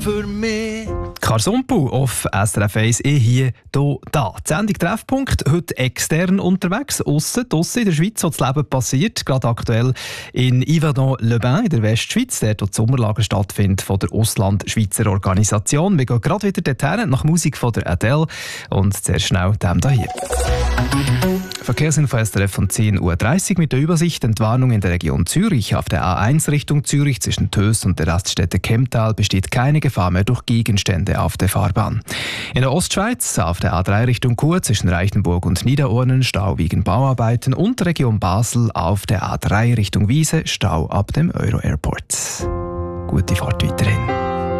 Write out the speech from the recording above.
für mich. Karsumpu auf SRF 1, hier, da. Die Sendung Treffpunkt, heute extern unterwegs, aussen in der Schweiz, wo das Leben passiert. Gerade aktuell in Yverdon-les-Bains in der Westschweiz, dort wo das Sommerlager stattfindet von der Ausland-Schweizer Organisation. Wir gehen gerade wieder dorthin, nach Musik von der Adele. Und sehr schnell dem hier. Verkehrsinfo SRF von 10.30 Uhr mit der Übersicht. Entwarnung in der Region Zürich. Auf der A1 Richtung Zürich zwischen Töss und der Raststätte Kemptal besteht keine Gefahr mehr durch Gegenstände auf der Fahrbahn. In der Ostschweiz auf der A3 Richtung Chur zwischen Reichenburg und Niederurnen Stau wegen Bauarbeiten und Region Basel auf der A3 Richtung Wiese Stau ab dem Euro Airport. Gute Fahrt weiterhin.